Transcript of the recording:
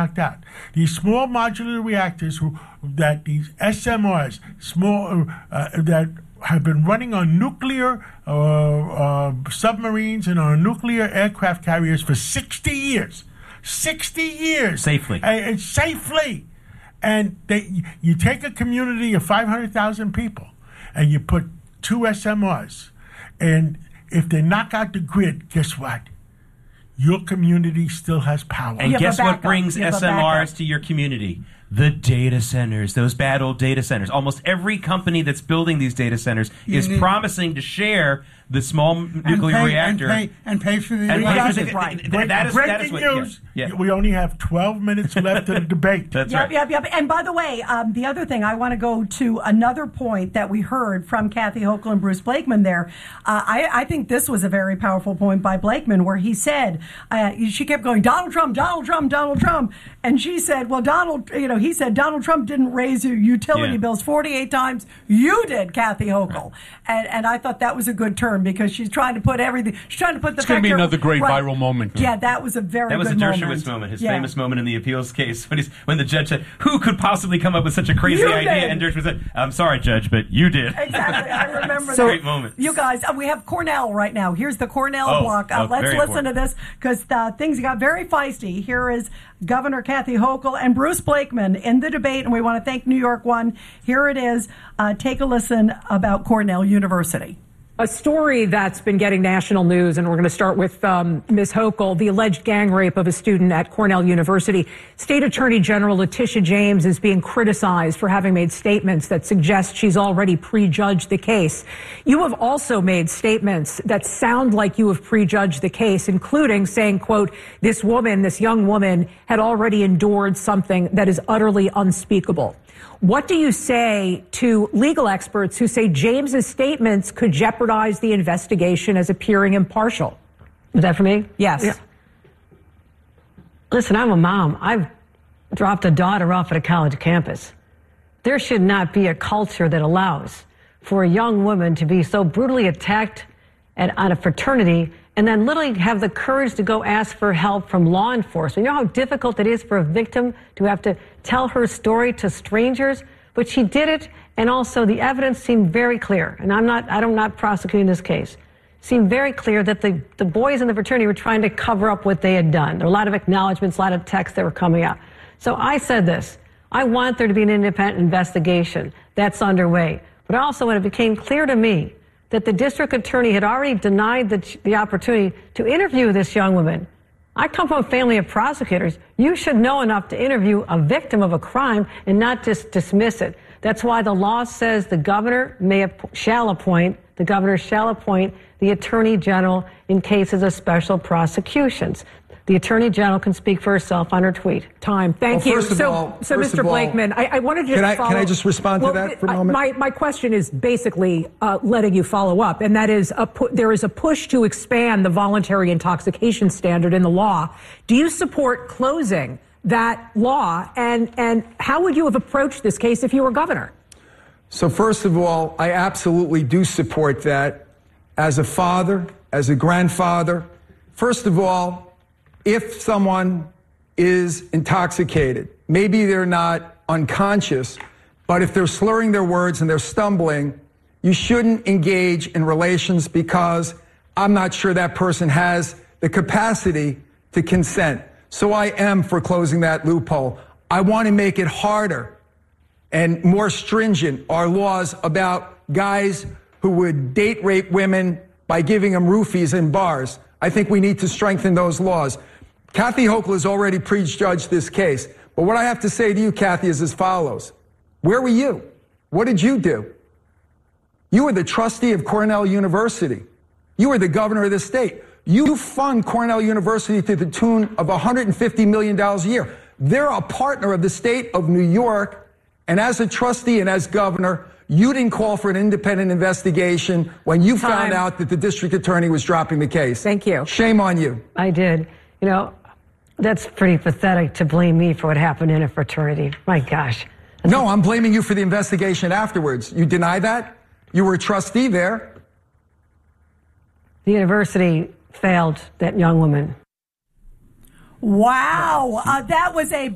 knocked out. These small modular reactors that these SMRs, that have been running on nuclear submarines and on nuclear aircraft carriers for 60 years. 60 years. Safely. Safely. And you take a community of 500,000 people and you put 2 SMRs. And if they knock out the grid, guess what? Your community still has power. And guess what brings SMRs to your community? The data centers, those bad old data centers. Almost every company that's building these data centers is promising to share the small nuclear reactor. And pay for the reactor. Right. Breaking news. Yeah. We only have 12 minutes left of the debate. That's right. Yep. And by the way, the other thing, I want to go to another point that we heard from Kathy Hochul and Bruce Blakeman there. I think this was a very powerful point by Blakeman where he said, she kept going, Donald Trump, Donald Trump, Donald Trump. And she said, well, he said Donald Trump didn't raise your utility bills 48 times. You did, Kathy Hochul. Right. And I thought that was a good term because she's trying to put everything. She's trying to put the. It's going to be another great viral moment. Yeah, that was a very good moment. That was a Dershowitz moment, his famous moment in the appeals case when the judge said, "Who could possibly come up with such a crazy idea?" And Dershowitz said, "I'm sorry, Judge, but you did." Exactly, I remember that. Great moment. You guys, we have Cornell right now. Here's the Cornell block. Let's listen to this because things got very feisty. Here is Governor Kathy Hochul and Bruce Blakeman in the debate, and we want to thank New York One. Here it is. Take a listen about Cornell University. A story that's been getting national news, and we're going to start with Ms. Hochul, the alleged gang rape of a student at Cornell University. State Attorney General Letitia James is being criticized for having made statements that suggest she's already prejudged the case. You have also made statements that sound like you have prejudged the case, including saying, quote, this young woman, had already endured something that is utterly unspeakable. What do you say to legal experts who say James's statements could jeopardize the investigation as appearing impartial? Is that for me? Yes. Yeah. Listen, I'm a mom. I've dropped a daughter off at a college campus. There should not be a culture that allows for a young woman to be so brutally attacked on a fraternity and then literally have the courage to go ask for help from law enforcement. You know how difficult it is for a victim to have to tell her story to strangers? But she did it, and also the evidence seemed very clear. And I'm not prosecuting this case. It seemed very clear that the boys in the fraternity were trying to cover up what they had done. There were a lot of acknowledgments, a lot of texts that were coming out. So I said this. I want there to be an independent investigation. That's underway. But also when it became clear to me that the district attorney had already denied the opportunity to interview this young woman. I come from a family of prosecutors. You should know enough to interview a victim of a crime and not just dismiss it. That's why the law says the governor shall appoint the attorney general in cases of special prosecutions. The Attorney General can speak for herself on her tweet. Time. Thank you. So, Mr. Blakeman, I wanted to follow. Can I just respond to that for a moment? My question is basically letting you follow up, and that is there is a push to expand the voluntary intoxication standard in the law. Do you support closing that law, and how would you have approached this case if you were governor? So first of all, I absolutely do support that as a father, as a grandfather. First of all, if someone is intoxicated, maybe they're not unconscious, but if they're slurring their words and they're stumbling, you shouldn't engage in relations because I'm not sure that person has the capacity to consent. So I am for closing that loophole. I want to make it harder and more stringent, our laws about guys who would date rape women by giving them roofies in bars. I think we need to strengthen those laws. Kathy Hochul has already prejudged this case. But what I have to say to you, Kathy, is as follows. Where were you? What did you do? You were the trustee of Cornell University. You were the governor of the state. You fund Cornell University to the tune of $150 million a year. They're a partner of the state of New York. And as a trustee and as governor, you didn't call for an independent investigation when you found out that the district attorney was dropping the case. Thank you. Shame on you. I did. You know, that's pretty pathetic to blame me for what happened in a fraternity. My gosh. No, I'm blaming you for the investigation afterwards. You deny that? You were a trustee there. The university failed that young woman. Wow. That was a